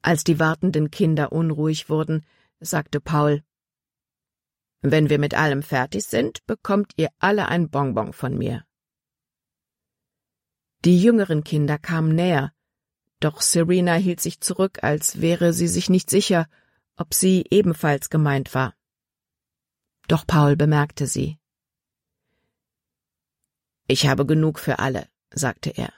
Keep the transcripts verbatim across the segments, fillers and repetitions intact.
Als die wartenden Kinder unruhig wurden, sagte Paul: »Wenn wir mit allem fertig sind, bekommt ihr alle ein Bonbon von mir.« Die jüngeren Kinder kamen näher, doch Serena hielt sich zurück, als wäre sie sich nicht sicher, ob sie ebenfalls gemeint war. Doch Paul bemerkte sie. »Ich habe genug für alle«, sagte er.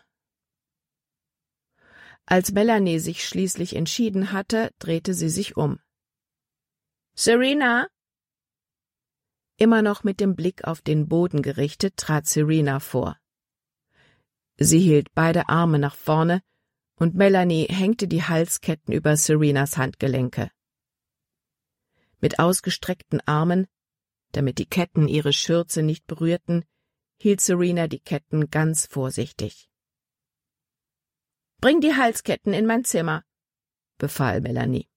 Als Melanie sich schließlich entschieden hatte, drehte sie sich um. »Serena?« Immer noch mit dem Blick auf den Boden gerichtet, trat Serena vor. Sie hielt beide Arme nach vorne, und Melanie hängte die Halsketten über Serenas Handgelenke. Mit ausgestreckten Armen, damit die Ketten ihre Schürze nicht berührten, hielt Serena die Ketten ganz vorsichtig. »Bring die Halsketten in mein Zimmer«, befahl Melanie.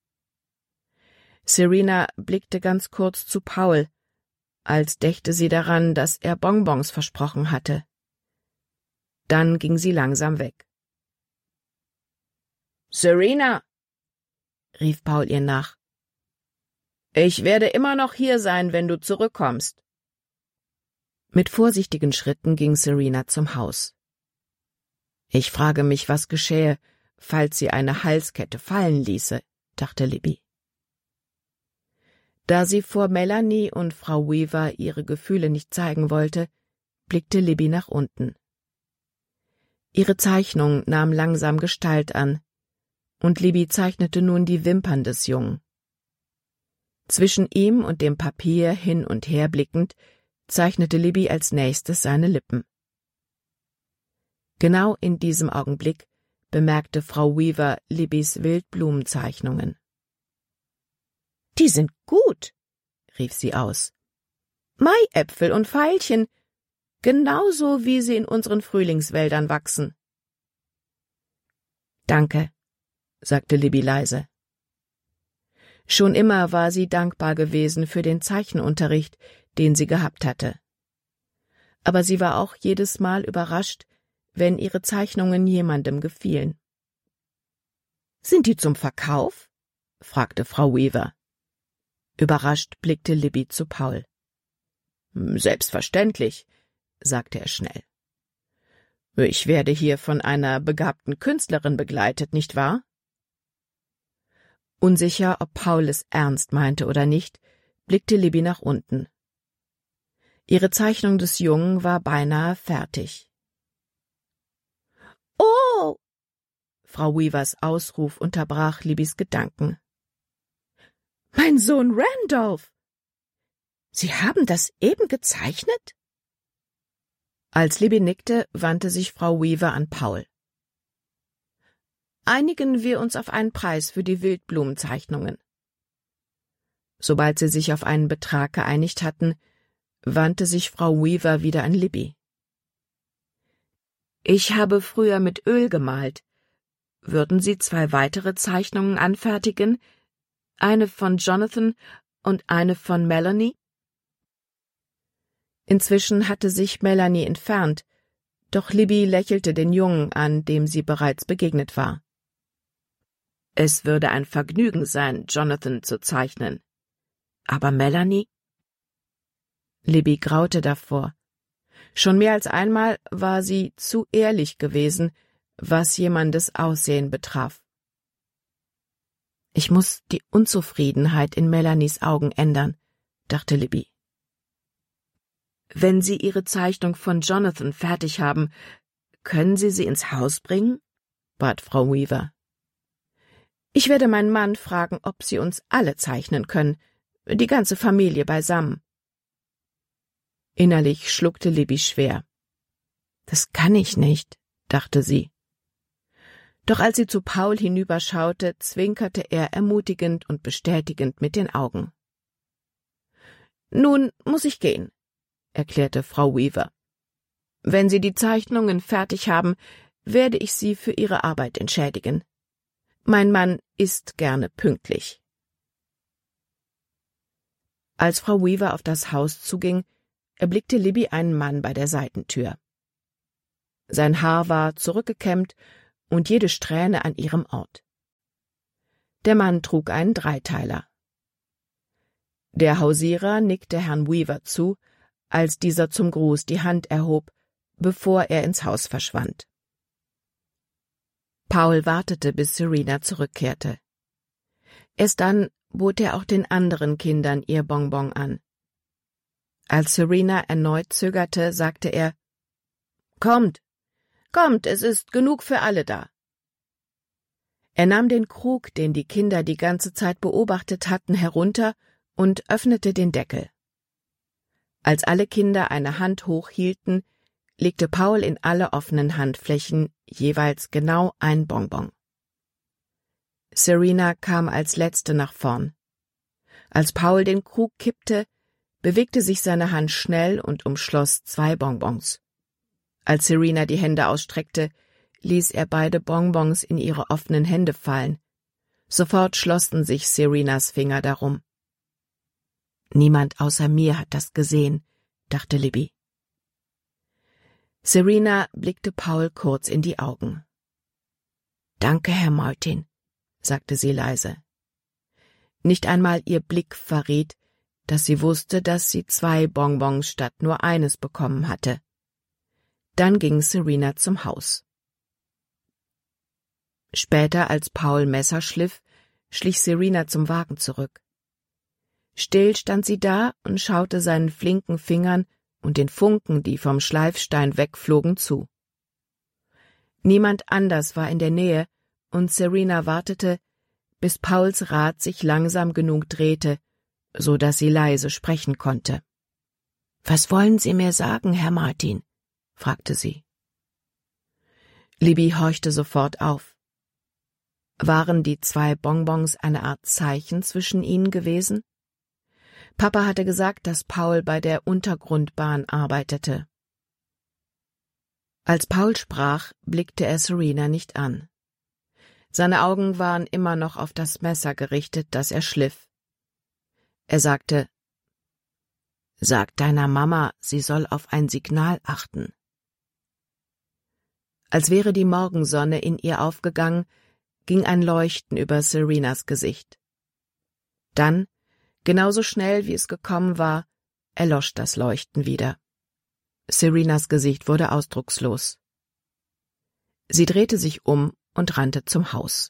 Serena blickte ganz kurz zu Paul, als dächte sie daran, dass er Bonbons versprochen hatte. Dann ging sie langsam weg. »Serena«, rief Paul ihr nach, »ich werde immer noch hier sein, wenn du zurückkommst.« Mit vorsichtigen Schritten ging Serena zum Haus. »Ich frage mich, was geschähe, falls sie eine Halskette fallen ließe«, dachte Libby. Da sie vor Melanie und Frau Weaver ihre Gefühle nicht zeigen wollte, blickte Libby nach unten. Ihre Zeichnung nahm langsam Gestalt an, und Libby zeichnete nun die Wimpern des Jungen. Zwischen ihm und dem Papier hin und her blickend, zeichnete Libby als nächstes seine Lippen. Genau in diesem Augenblick bemerkte Frau Weaver Libbys Wildblumenzeichnungen. »Die sind gut«, rief sie aus. »Maiäpfel und Veilchen, genauso wie sie in unseren Frühlingswäldern wachsen.« »Danke«, sagte Libby leise. Schon immer war sie dankbar gewesen für den Zeichenunterricht, den sie gehabt hatte. Aber sie war auch jedes Mal überrascht, wenn ihre Zeichnungen jemandem gefielen. »Sind die zum Verkauf?« fragte Frau Weaver. Überrascht blickte Libby zu Paul. »Selbstverständlich«, sagte er schnell. »Ich werde hier von einer begabten Künstlerin begleitet, nicht wahr?« Unsicher, ob Paul es ernst meinte oder nicht, blickte Libby nach unten. Ihre Zeichnung des Jungen war beinahe fertig. »Oh!« Frau Weavers Ausruf unterbrach Libbys Gedanken. »Mein Sohn Randolph! Sie haben das eben gezeichnet?« Als Libby nickte, wandte sich Frau Weaver an Paul. »Einigen wir uns auf einen Preis für die Wildblumenzeichnungen.« Sobald sie sich auf einen Betrag geeinigt hatten, wandte sich Frau Weaver wieder an Libby. »Ich habe früher mit Öl gemalt. Würden Sie zwei weitere Zeichnungen anfertigen? Eine von Jonathan und eine von Melanie?« Inzwischen hatte sich Melanie entfernt, doch Libby lächelte den Jungen an, dem sie bereits begegnet war. »Es würde ein Vergnügen sein, Jonathan zu zeichnen. Aber Melanie?« Libby graute davor. Schon mehr als einmal war sie zu ehrlich gewesen, was jemandes Aussehen betraf. »Ich muss die Unzufriedenheit in Melanies Augen ändern«, dachte Libby. »Wenn Sie Ihre Zeichnung von Jonathan fertig haben, können Sie sie ins Haus bringen?« bat Frau Weaver. »Ich werde meinen Mann fragen, ob Sie uns alle zeichnen können, die ganze Familie beisammen.« Innerlich schluckte Libby schwer. »Das kann ich nicht«, dachte sie. Doch als sie zu Paul hinüberschaute, zwinkerte er ermutigend und bestätigend mit den Augen. »Nun muss ich gehen«, erklärte Frau Weaver. »Wenn Sie die Zeichnungen fertig haben, werde ich Sie für Ihre Arbeit entschädigen. Mein Mann ist gerne pünktlich.« Als Frau Weaver auf das Haus zuging, erblickte Libby einen Mann bei der Seitentür. Sein Haar war zurückgekämmt und jede Strähne an ihrem Ort. Der Mann trug einen Dreiteiler. Der Hausierer nickte Herrn Weaver zu, als dieser zum Gruß die Hand erhob, bevor er ins Haus verschwand. Paul wartete, bis Serena zurückkehrte. Erst dann bot er auch den anderen Kindern ihr Bonbon an. Als Serena erneut zögerte, sagte er: »Kommt, kommt, es ist genug für alle da.« Er nahm den Krug, den die Kinder die ganze Zeit beobachtet hatten, herunter und öffnete den Deckel. Als alle Kinder eine Hand hochhielten, legte Paul in alle offenen Handflächen jeweils genau ein Bonbon. Serena kam als Letzte nach vorn. Als Paul den Krug kippte, bewegte sich seine Hand schnell und umschloss zwei Bonbons. Als Serena die Hände ausstreckte, ließ er beide Bonbons in ihre offenen Hände fallen. Sofort schlossen sich Serenas Finger darum. »Niemand außer mir hat das gesehen«, dachte Libby. Serena blickte Paul kurz in die Augen. »Danke, Herr Martin«, sagte sie leise. Nicht einmal ihr Blick verriet, dass sie wusste, dass sie zwei Bonbons statt nur eines bekommen hatte. Dann ging Serena zum Haus. Später, als Paul Messer schliff, schlich Serena zum Wagen zurück. Still stand sie da und schaute seinen flinken Fingern und den Funken, die vom Schleifstein wegflogen, zu. Niemand anders war in der Nähe, und Serena wartete, bis Pauls Rad sich langsam genug drehte, so dass sie leise sprechen konnte. »Was wollen Sie mir sagen, Herr Martin?« fragte sie. Libby horchte sofort auf. Waren die zwei Bonbons eine Art Zeichen zwischen ihnen gewesen? Papa hatte gesagt, dass Paul bei der Untergrundbahn arbeitete. Als Paul sprach, blickte er Serena nicht an. Seine Augen waren immer noch auf das Messer gerichtet, das er schliff. Er sagte: »Sag deiner Mama, sie soll auf ein Signal achten.« Als wäre die Morgensonne in ihr aufgegangen, ging ein Leuchten über Serenas Gesicht. Dann, genauso schnell wie es gekommen war, erlosch das Leuchten wieder. Serenas Gesicht wurde ausdruckslos. Sie drehte sich um und rannte zum Haus.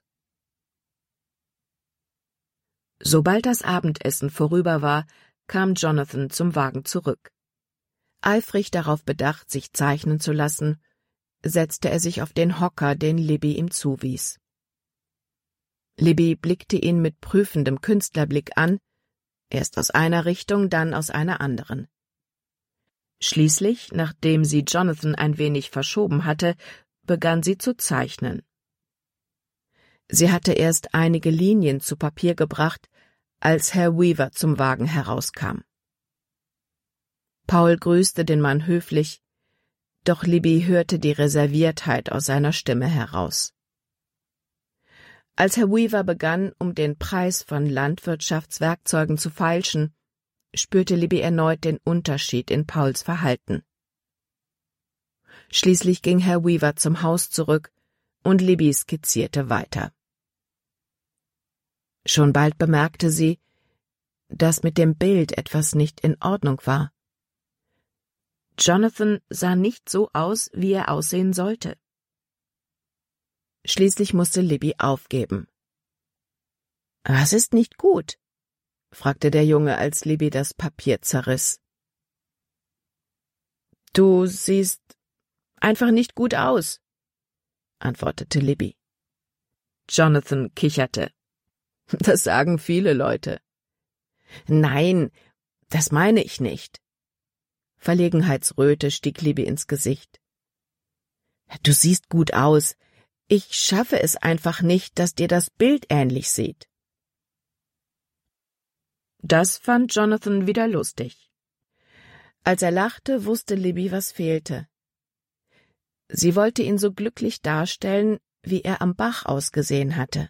Sobald das Abendessen vorüber war, kam Jonathan zum Wagen zurück. Eifrig darauf bedacht, sich zeichnen zu lassen, setzte er sich auf den Hocker, den Libby ihm zuwies. Libby blickte ihn mit prüfendem Künstlerblick an, erst aus einer Richtung, dann aus einer anderen. Schließlich, nachdem sie Jonathan ein wenig verschoben hatte, begann sie zu zeichnen. Sie hatte erst einige Linien zu Papier gebracht, als Herr Weaver zum Wagen herauskam. Paul grüßte den Mann höflich, doch Libby hörte die Reserviertheit aus seiner Stimme heraus. Als Herr Weaver begann, um den Preis von Landwirtschaftswerkzeugen zu feilschen, spürte Libby erneut den Unterschied in Pauls Verhalten. Schließlich ging Herr Weaver zum Haus zurück und Libby skizzierte weiter. Schon bald bemerkte sie, dass mit dem Bild etwas nicht in Ordnung war. Jonathan sah nicht so aus, wie er aussehen sollte. Schließlich musste Libby aufgeben. »Was ist nicht gut?« fragte der Junge, als Libby das Papier zerriss. »Du siehst einfach nicht gut aus«, antwortete Libby. Jonathan kicherte. »Das sagen viele Leute.« »Nein, das meine ich nicht.« Verlegenheitsröte stieg Libby ins Gesicht. »Du siehst gut aus. Ich schaffe es einfach nicht, dass dir das Bild ähnlich sieht.« Das fand Jonathan wieder lustig. Als er lachte, wusste Libby, was fehlte. Sie wollte ihn so glücklich darstellen, wie er am Bach ausgesehen hatte.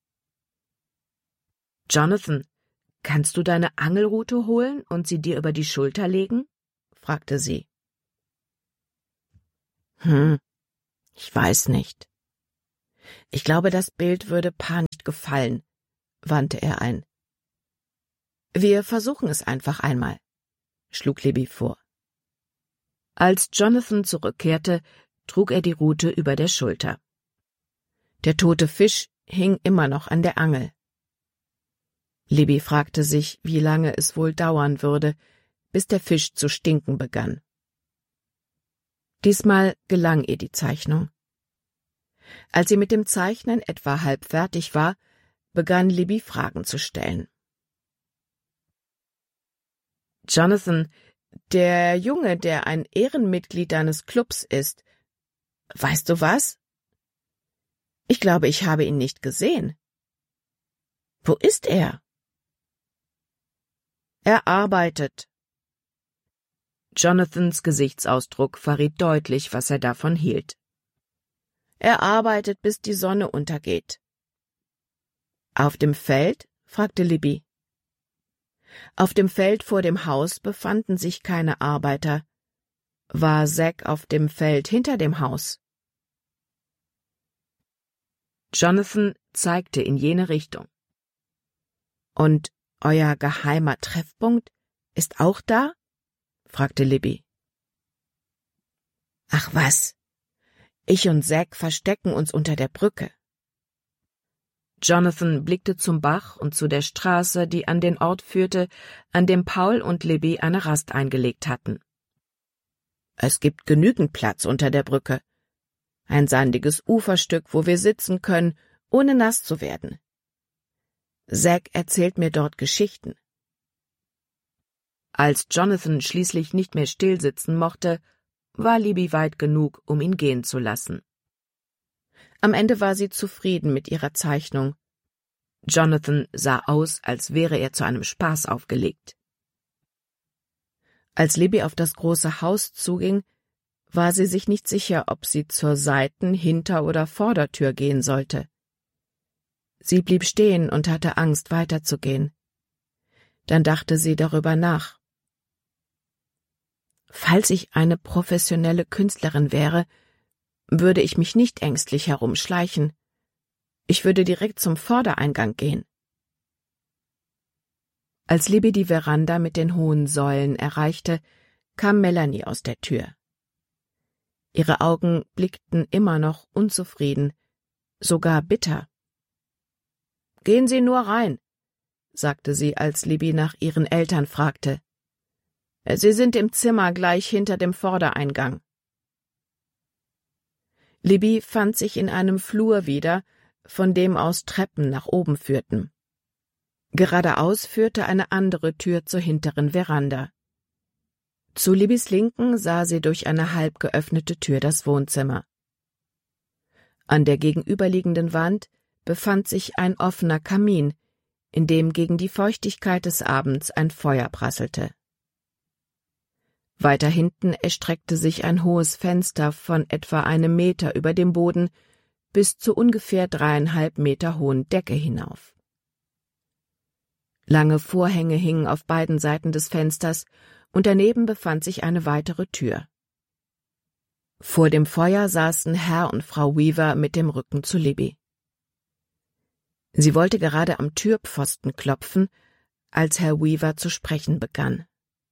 »Jonathan, kannst du deine Angelrute holen und sie dir über die Schulter legen?« fragte sie. »Hm, ich weiß nicht. Ich glaube, das Bild würde Pa nicht gefallen«, wandte er ein. »Wir versuchen es einfach einmal«, schlug Libby vor. Als Jonathan zurückkehrte, trug er die Rute über der Schulter. Der tote Fisch hing immer noch an der Angel. Libby fragte sich, wie lange es wohl dauern würde, bis der Fisch zu stinken begann. Diesmal gelang ihr die Zeichnung. Als sie mit dem Zeichnen etwa halb fertig war, begann Libby Fragen zu stellen. »Jonathan, der Junge, der ein Ehrenmitglied deines Clubs ist, weißt du was? Ich glaube, ich habe ihn nicht gesehen. Wo ist er?« »Er arbeitet.« Jonathans Gesichtsausdruck verriet deutlich, was er davon hielt. »Er arbeitet, bis die Sonne untergeht.« »Auf dem Feld?« fragte Libby. Auf dem Feld vor dem Haus befanden sich keine Arbeiter. War Zack auf dem Feld hinter dem Haus? Jonathan zeigte in jene Richtung. »Und euer geheimer Treffpunkt ist auch da?« fragte Libby. »Ach was, ich und Zack verstecken uns unter der Brücke.« Jonathan blickte zum Bach und zu der Straße, die an den Ort führte, an dem Paul und Libby eine Rast eingelegt hatten. »Es gibt genügend Platz unter der Brücke. Ein sandiges Uferstück, wo wir sitzen können, ohne nass zu werden. Zack erzählt mir dort Geschichten.« Als Jonathan schließlich nicht mehr stillsitzen mochte, war Libby weit genug, um ihn gehen zu lassen. Am Ende war sie zufrieden mit ihrer Zeichnung. Jonathan sah aus, als wäre er zu einem Spaß aufgelegt. Als Libby auf das große Haus zuging, war sie sich nicht sicher, ob sie zur Seiten-, Hinter- oder Vordertür gehen sollte. Sie blieb stehen und hatte Angst, weiterzugehen. Dann dachte sie darüber nach. Falls ich eine professionelle Künstlerin wäre, würde ich mich nicht ängstlich herumschleichen. Ich würde direkt zum Vordereingang gehen. Als Libby die Veranda mit den hohen Säulen erreichte, kam Melanie aus der Tür. Ihre Augen blickten immer noch unzufrieden, sogar bitter. »Gehen Sie nur rein«, sagte sie, als Libby nach ihren Eltern fragte. »Sie sind im Zimmer gleich hinter dem Vordereingang.« Libby fand sich in einem Flur wieder, von dem aus Treppen nach oben führten. Geradeaus führte eine andere Tür zur hinteren Veranda. Zu Libbys Linken sah sie durch eine halb geöffnete Tür das Wohnzimmer. An der gegenüberliegenden Wand befand sich ein offener Kamin, in dem gegen die Feuchtigkeit des Abends ein Feuer prasselte. Weiter hinten erstreckte sich ein hohes Fenster von etwa einem Meter über dem Boden bis zur ungefähr dreieinhalb Meter hohen Decke hinauf. Lange Vorhänge hingen auf beiden Seiten des Fensters und daneben befand sich eine weitere Tür. Vor dem Feuer saßen Herr und Frau Weaver mit dem Rücken zu Libby. Sie wollte gerade am Türpfosten klopfen, als Herr Weaver zu sprechen begann.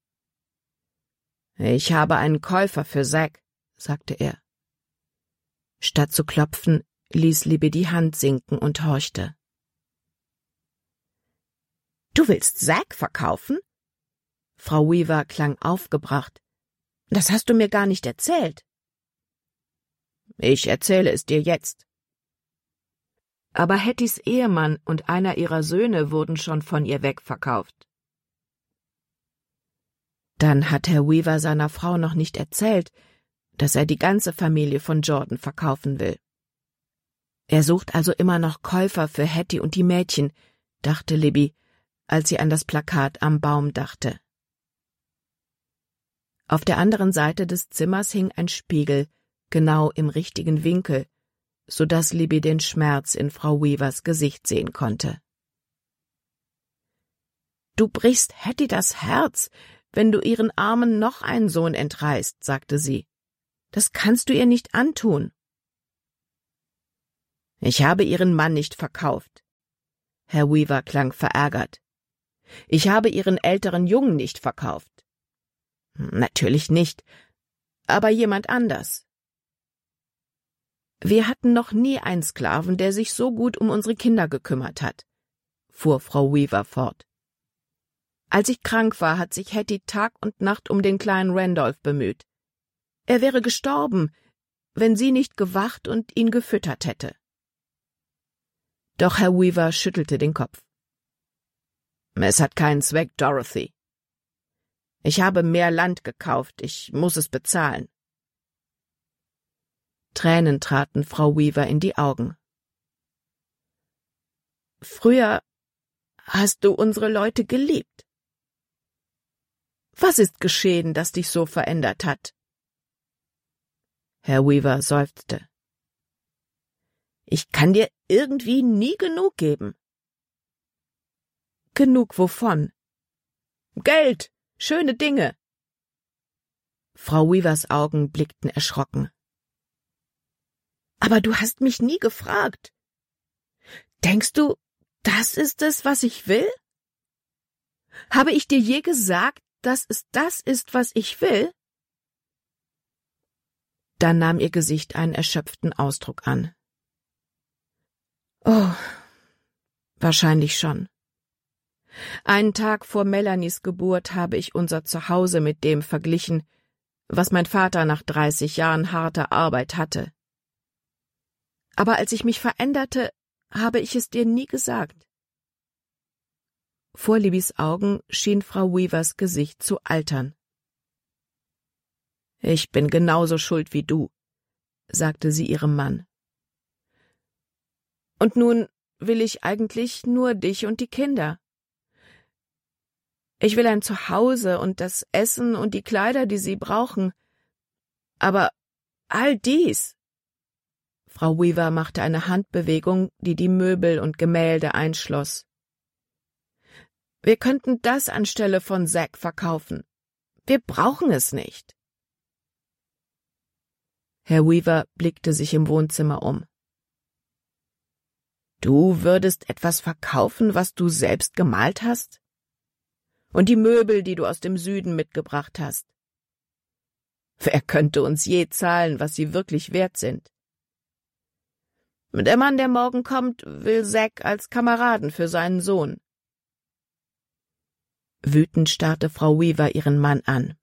»Ich habe einen Käufer für Zack«, sagte er. Statt zu klopfen, ließ Libby die Hand sinken und horchte. »Du willst Zack verkaufen?« Frau Weaver klang aufgebracht. »Das hast du mir gar nicht erzählt.« »Ich erzähle es dir jetzt.« »Aber Hattys Ehemann und einer ihrer Söhne wurden schon von ihr wegverkauft.« Dann hat Herr Weaver seiner Frau noch nicht erzählt, dass er die ganze Familie von Jordan verkaufen will. Er sucht also immer noch Käufer für Hattie und die Mädchen, dachte Libby, als sie an das Plakat am Baum dachte. Auf der anderen Seite des Zimmers hing ein Spiegel, genau im richtigen Winkel, so dass Libby den Schmerz in Frau Weavers Gesicht sehen konnte. »Du brichst Hattie das Herz, wenn du ihren Armen noch einen Sohn entreißt«, sagte sie. »Das kannst du ihr nicht antun.« »Ich habe ihren Mann nicht verkauft. Herr Weaver klang verärgert. »Ich habe Ihren älteren Jungen nicht verkauft.« »Natürlich nicht, aber jemand anders.« »Wir hatten noch nie einen Sklaven, der sich so gut um unsere Kinder gekümmert hat«, fuhr Frau Weaver fort. »Als ich krank war, hat sich Hattie Tag und Nacht um den kleinen Randolph bemüht. Er wäre gestorben, wenn sie nicht gewacht und ihn gefüttert hätte.« Doch Herr Weaver schüttelte den Kopf. »Es hat keinen Zweck, Dorothy. Ich habe mehr Land gekauft, ich muss es bezahlen.« Tränen traten Frau Weaver in die Augen. »Früher hast du unsere Leute geliebt. Was ist geschehen, das dich so verändert hat?« Herr Weaver seufzte. »Ich kann dir irgendwie nie genug geben.« »Genug wovon?« »Geld, schöne Dinge.« Frau Weavers Augen blickten erschrocken. »Aber du hast mich nie gefragt. Denkst du, das ist es, was ich will? Habe ich dir je gesagt, dass es das ist, was ich will?« Dann nahm ihr Gesicht einen erschöpften Ausdruck an. »Oh, wahrscheinlich schon. Einen Tag vor Melanies Geburt habe ich unser Zuhause mit dem verglichen, was mein Vater nach dreißig Jahren harter Arbeit hatte. Aber als ich mich veränderte, habe ich es dir nie gesagt.« Vor Libbys Augen schien Frau Weavers Gesicht zu altern. »Ich bin genauso schuld wie du«, sagte sie ihrem Mann. »Und nun will ich eigentlich nur dich und die Kinder. Ich will ein Zuhause und das Essen und die Kleider, die sie brauchen. Aber all dies…« Frau Weaver machte eine Handbewegung, die die Möbel und Gemälde einschloss. »Wir könnten das anstelle von Zack verkaufen. Wir brauchen es nicht.« Herr Weaver blickte sich im Wohnzimmer um. »Du würdest etwas verkaufen, was du selbst gemalt hast? Und die Möbel, die du aus dem Süden mitgebracht hast? Wer könnte uns je zahlen, was sie wirklich wert sind? Der Mann, der morgen kommt, will Zack als Kameraden für seinen Sohn.« Wütend starrte Frau Weaver ihren Mann an.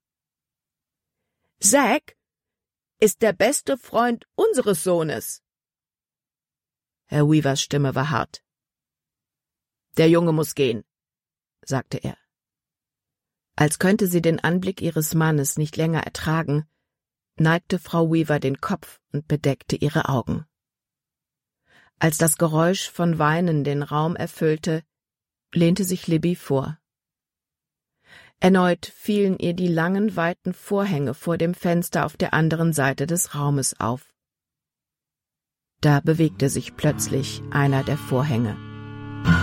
»Zack ist der beste Freund unseres Sohnes.« Herr Weavers Stimme war hart. »Der Junge muss gehen«, sagte er. Als könnte sie den Anblick ihres Mannes nicht länger ertragen, neigte Frau Weaver den Kopf und bedeckte ihre Augen. Als das Geräusch von Weinen den Raum erfüllte, lehnte sich Libby vor. Erneut fielen ihr die langen, weiten Vorhänge vor dem Fenster auf der anderen Seite des Raumes auf. Da bewegte sich plötzlich einer der Vorhänge.